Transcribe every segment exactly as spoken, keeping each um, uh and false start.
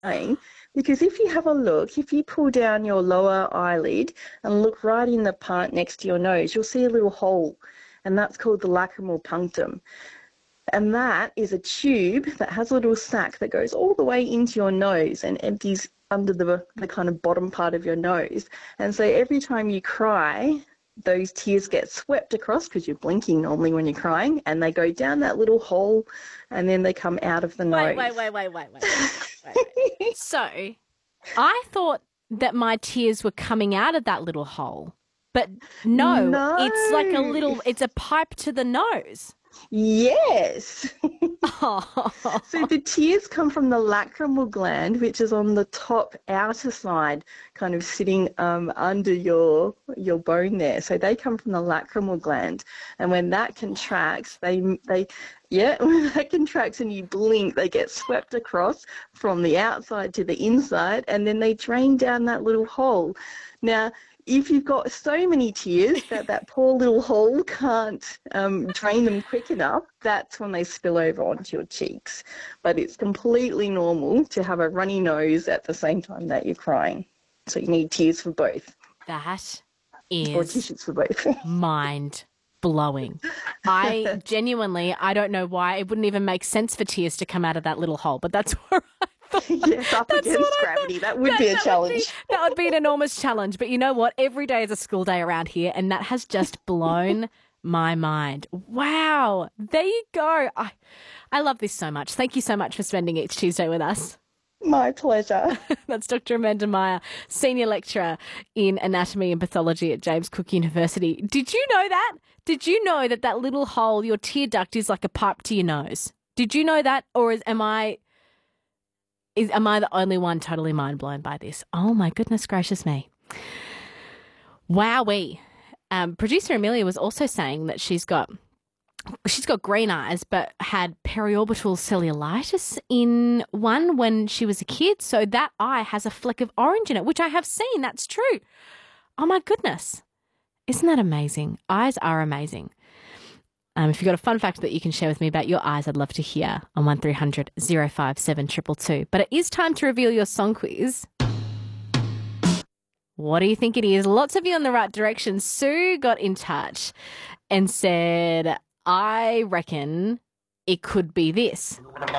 crying, because if you have a look, if you pull down your lower eyelid and look right in the part next to your nose, you'll see a little hole, and that's called the lacrimal punctum. And that is a tube that has a little sac that goes all the way into your nose and empties under the, the kind of bottom part of your nose. And so every time you cry, those tears get swept across, because you're blinking normally when you're crying, and they go down that little hole and then they come out of the nose. Wait, wait, wait, wait, wait, wait, wait, wait. So I thought that my tears were coming out of that little hole, but no, No. it's like a little, it's a pipe to the nose. Yes. Oh. So the tears come from the lacrimal gland, which is on the top outer side, kind of sitting um, under your your bone there. So they come from the lacrimal gland, and when that contracts, they they yeah, when that contracts and you blink, they get swept across from the outside to the inside, and then they drain down that little hole. Now, if you've got so many tears that that poor little hole can't um, drain them quick enough, that's when they spill over onto your cheeks. But it's completely normal to have a runny nose at the same time that you're crying. So you need tears for both. That Or is tissues for both. mind blowing. I genuinely, I don't know why it wouldn't even make sense for tears to come out of that little hole, but that's where I Yes, up That's against what I gravity. thought. That would That- be a that challenge. Would be, that would be an enormous challenge. But you know what? Every day is a school day around here, and that has just blown my mind. Wow. There you go. I, I love this so much. Thank you so much for spending each Tuesday with us. My pleasure. That's Doctor Amanda Meyer, Senior Lecturer in Anatomy and Pathology at James Cook University. Did you know that? Did you know that that little hole, your tear duct, is like a pipe to your nose? Did you know that? Or is, am I... Is, am I the only one totally mind blown by this? Oh, my goodness gracious me. Wowee. Um, producer Amelia was also saying that she's got she's got green eyes but had periorbital cellulitis in one when she was a kid. So that eye has a fleck of orange in it, which I have seen. That's true. Oh, my goodness. Isn't that amazing? Eyes are amazing. Um, if you've got a fun fact that you can share with me about your eyes, I'd love to hear on one three hundred oh five seven two two two. But it is time to reveal your song quiz. What do you think it is? Lots of you in the right direction. Sue got in touch and said, I reckon it could be this.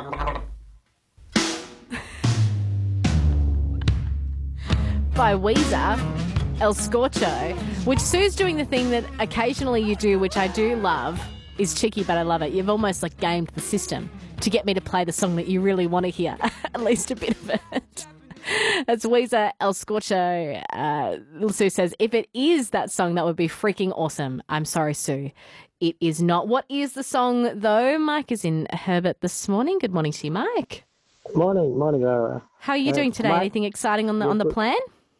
By Weezer, El Scorcho, which Sue's doing the thing that occasionally you do, which I do love, is cheeky, but I love it. You've almost like gamed the system to get me to play the song that you really want to hear, at least a bit of it. That's Weezer, El Scorcho. Uh, Sue says, if it is that song, that would be freaking awesome. I'm sorry, Sue. It is not. What is the song, though? Mike is in Herbert this morning. Good morning to you, Mike. Morning, morning, Laura. How are you Uh, doing today? Mike- Anything exciting on the on the plan?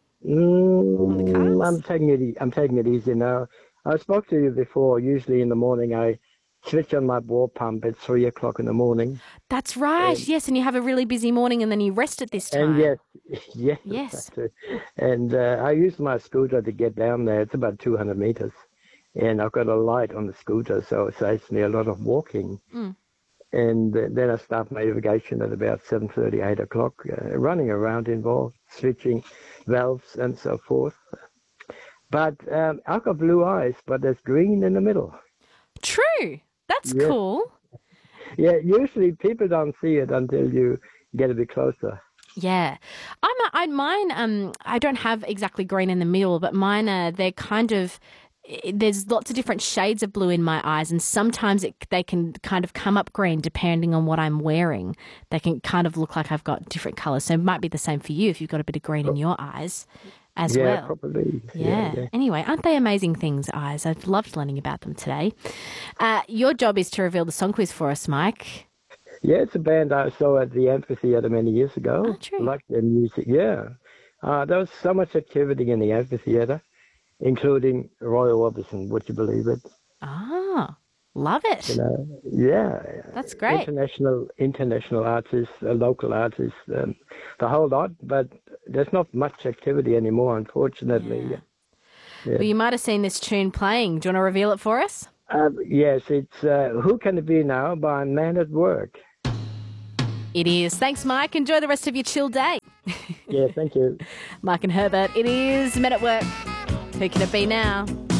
Mm, the cards? I'm taking it. e- I'm taking it easy now. I spoke to you before. Usually in the morning, I switch on my bore pump at three o'clock in the morning. That's right. yes, and you have a really busy morning, and then you rest at this time. And yes, yes, Yes. that's it. And uh, I use my scooter to get down there. It's about two hundred meters, and I've got a light on the scooter, so it saves me a lot of walking. Mm. And uh, then I start my irrigation at about seven thirty, eight o'clock, uh, running around involved, switching valves and so forth. But um, I've got blue eyes, but there's green in the middle. True. That's Yes. cool. Yeah, usually people don't see it until you get a bit closer. Yeah, I'm. A, I mine. Um, I don't have exactly green in the middle, but mine are. They're kind of. There's lots of different shades of blue in my eyes, and sometimes it, they can kind of come up green depending on what I'm wearing. They can kind of look like I've got different colours. So it might be the same for you if you've got a bit of green in your eyes as yeah, well. probably. Yeah. Yeah, yeah. Anyway, aren't they amazing things, eyes? I've loved learning about them today. Uh, your job is to reveal the song quiz for us, Mike. Yeah, it's a band I saw at the amphitheatre many years ago. Oh, true. I like their music, yeah. Uh, there was so much activity in the amphitheatre, including Roy Orbison, would you believe it? Ah, love it. You know, yeah. That's great. International, international artists, uh, local artists, um, the whole lot. But there's not much activity anymore, unfortunately. Yeah. Yeah. Well, you might have seen this tune playing. Do you want to reveal it for us? Uh, yes, it's uh, Who Can It Be Now by Man at Work. It is. Thanks, Mike. Enjoy the rest of your chill day. Yeah, thank you. Mike and Herbert, it is Men at Work. Who can it be now?